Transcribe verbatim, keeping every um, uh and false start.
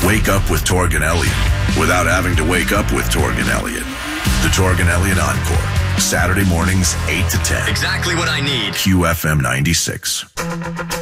Wake up with Torg and Elliott without having to wake up with Torg and Elliott. The Torg and Elliott Encore. Saturday mornings, eight to ten. Exactly what I need. Q F M ninety-six.